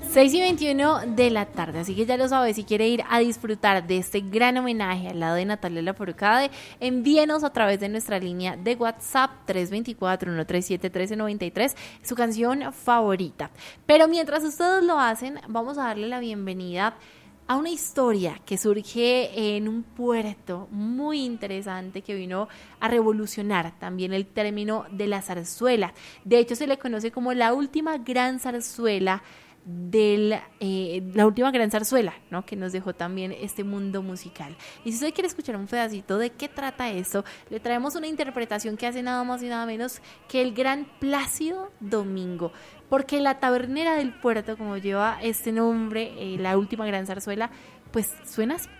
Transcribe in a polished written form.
6:21 de la tarde, así que ya lo sabes, si quiere ir a disfrutar de este gran homenaje al lado de Natalia Lafourcade, envíenos a través de nuestra línea de WhatsApp 324-137-1393 su canción favorita. Pero mientras ustedes lo hacen, vamos a darle la bienvenida a una historia que surge en un puerto muy interesante que vino a revolucionar también el término de la zarzuela. De hecho, se le conoce como la última gran zarzuela la última gran zarzuela, ¿no? Que nos dejó también este mundo musical. Y si usted quiere escuchar un pedacito de qué trata esto, le traemos una interpretación que hace nada más y nada menos que el gran Plácido Domingo, porque la tabernera del puerto, como lleva este nombre, la última gran zarzuela, pues suena así.